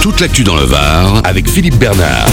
Toute l'actu dans le Var avec Philippe Bernard.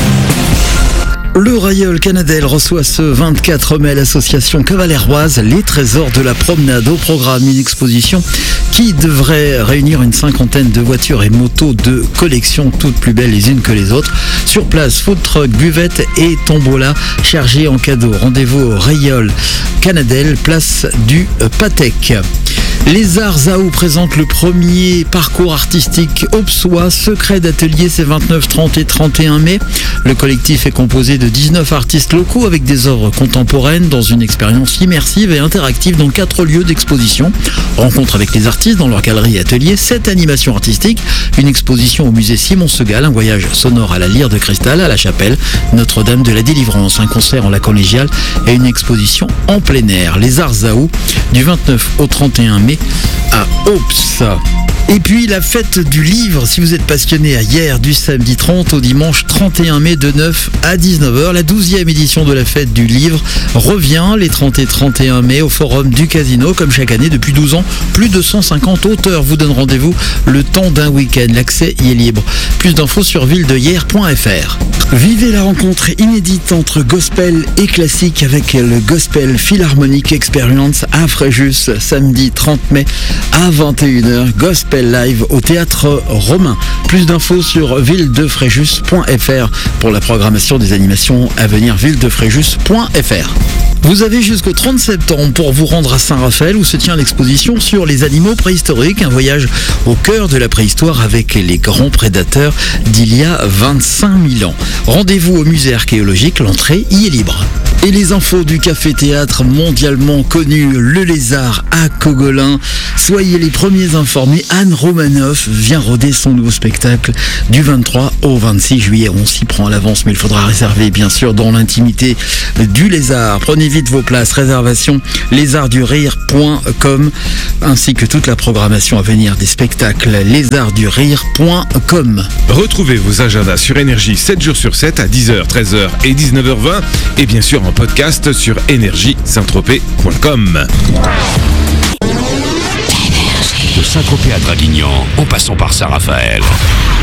Le Royal Canadel reçoit ce 24 mai l'association cavaléroise Les Trésors de la Promenade. Au programme, une exposition qui devrait réunir une cinquantaine de voitures et motos de collection, toutes plus belles les unes que les autres. Sur place, food truck, buvette et tombola chargés en cadeau. Rendez-vous au Royal Canadel, place du Patek. Les Arts Zao présentent le premier parcours artistique Auxois, secret d'atelier, c'est 29, 30 et 31 mai. Le collectif est composé de 19 artistes locaux avec des œuvres contemporaines dans une expérience immersive et interactive dans 4 lieux d'exposition. Rencontre avec les artistes dans leur galerie et atelier, 7 animations artistiques, une exposition au musée Simon Segal, un voyage sonore à la Lyre de Cristal, à la chapelle Notre-Dame de la Délivrance, un concert en la collégiale et une exposition en plein air. Les Arts Zao du 29 au 31 mai à Aups. Et puis la fête du livre, si vous êtes passionné, à hier du samedi 30 au dimanche 31 mai de 9 à 19h. La 12e édition de la fête du livre revient les 30 et 31 mai au forum du Casino. Comme chaque année depuis 12 ans, plus de 150 auteurs vous donnent rendez-vous le temps d'un week-end. L'accès y est libre. Plus d'infos sur villedehier.fr. Vivez la rencontre inédite entre gospel et classique avec le Gospel Philharmonic Experience à Fréjus, samedi 30 mai à 21h. Gospel live au Théâtre Romain. Plus d'infos sur villedefréjus.fr pour la programmation des animations à venir, villedefréjus.fr. Vous avez jusqu'au 30 septembre pour vous rendre à Saint-Raphaël où se tient l'exposition sur les animaux préhistoriques, un voyage au cœur de la préhistoire avec les grands prédateurs d'il y a 25 000 ans. Rendez-vous au musée archéologique, l'entrée y est libre. Et les infos du café-théâtre mondialement connu, Le Lézard à Cogolin. Soyez les premiers informés, Anne Romanoff vient roder son nouveau spectacle du 23 au 26 juillet. On s'y prend à l'avance, mais il faudra réserver bien sûr dans l'intimité du Lézard. Prenez vite vos places, réservation lézardsdurire.com ainsi que toute la programmation à venir des spectacles lézardsdurire.com. Retrouvez vos agendas sur Énergie 7 jours sur 7 à 10h, 13h et 19h20 et bien sûr en podcast sur énergie-saint-tropez.com. De Saint-Tropez à Draguignan, en passant par Saint-Raphaël.